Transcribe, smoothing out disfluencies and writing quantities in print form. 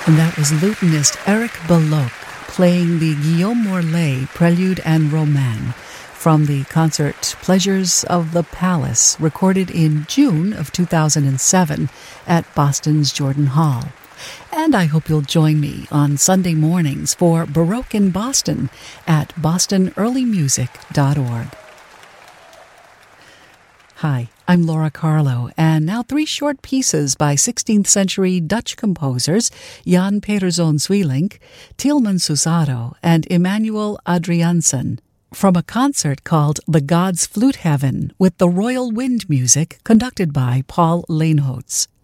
And that was lutenist Eric Belloc playing the Guillaume Morlet Prelude and Roman from the concert Pleasures of the Palace, recorded in June of 2007 at Boston's Jordan Hall. And I hope you'll join me on Sunday mornings for Baroque in Boston at bostonearlymusic.org. Hi, I'm Laura Carlo, and now 3 short pieces by 16th century Dutch composers Jan Peterzoon Sweelinck, Tieleman Susado, and Emmanuel Adriaansen, from a concert called The Gods' Flute Heaven with the Royal Wind Music conducted by Paul Leenhoots.